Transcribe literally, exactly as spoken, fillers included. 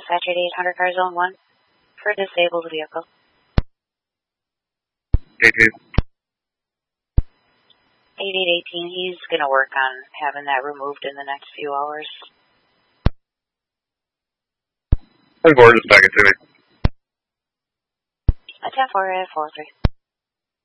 dispatch eight eight hundred car zone one for a disabled vehicle. eighteen. eighty-eight eighteen, he's going to work on having that removed in the next few hours. ten four, just back it to me. ten four four three.